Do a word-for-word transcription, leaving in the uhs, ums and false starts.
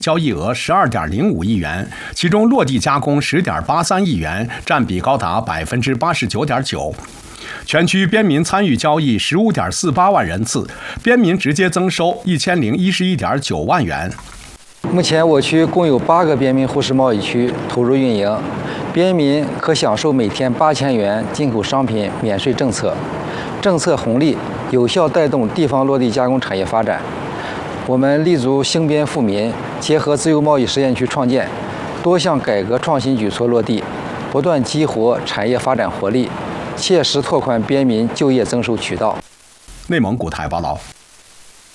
交易额十二点零五亿元，其中落地加工十点八三亿元，占比高达百分之八十九点九。全区边民参与交易十五点四八万人次，边民直接增收一千零一十一点九万元。 目前我区共有八个边民互市贸易区投入运营，边民可享受每天八千元进口商品免税政策，政策红利有效带动地方落地加工产业发展。我们立足兴边富民，结合自由贸易实验区创建，多项改革创新举措落地，不断激活产业发展活力，切实拓宽边民就业增收渠道。 内蒙古台报道。